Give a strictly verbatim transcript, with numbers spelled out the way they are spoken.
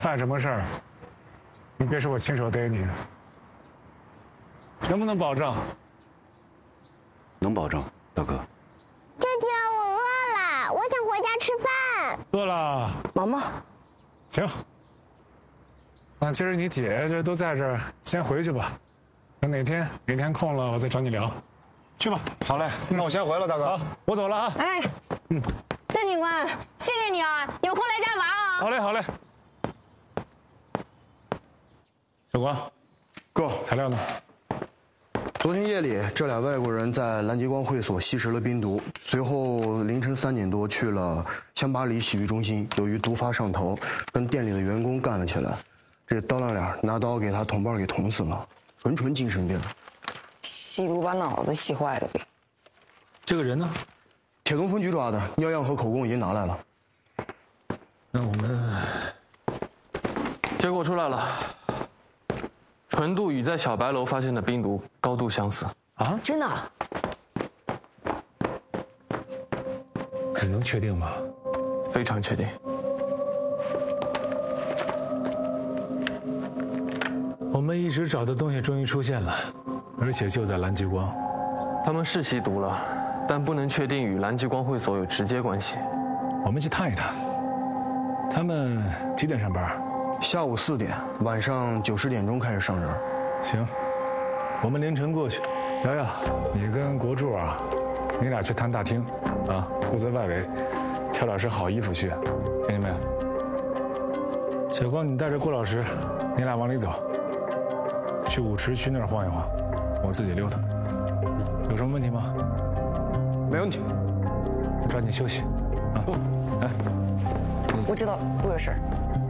犯什么事儿，你别说我亲手逮你，能不能保证？ 能保证，大哥。 舅舅，我饿了，我想回家吃饭。 饿了， 妈妈。 行。那今儿你姐这都在这儿，先回去吧。等哪天哪天空了，我再找你聊。去吧。 好嘞，那我先回了，大哥。 好，我走了啊。 哎，嗯，郑警官，谢谢你啊，有空来家玩啊。 好嘞，好嘞。小光， 哥， 材料呢？ 昨天夜里，这俩外国人在蓝极光会所吸食了冰毒，随后凌晨三点多去了香巴黎洗浴中心，由于毒发上头，跟店里的员工干了起来。这刀烂脸拿刀给他同伴给捅死了，纯纯精神病。 吸毒把脑子吸坏了呗。 这个人呢？ 铁东分局抓的，尿样和口供已经拿来了。 那我们结果出来了，纯度与在小白楼发现的冰毒高度相似。 啊？ 真的？ 可能确定吗？ 非常确定。 我们一直找的东西终于出现了，而且就在蓝极光。 他们是吸毒了，但不能确定与蓝极光会所有直接关系。 我们去探一探。他们几点上班？ 下午四点，晚上九十点钟开始上人。 行，我们凌晨过去。瑶瑶，你跟国柱啊，你俩去探大厅，啊，负责外围，挑老师好衣服去，听见没？小光，你带着郭老师，你俩往里走。去舞池区那儿晃一晃，我自己溜达。有什么问题吗？ 没问题。 抓紧休息，啊！来， 我知道不惹事儿。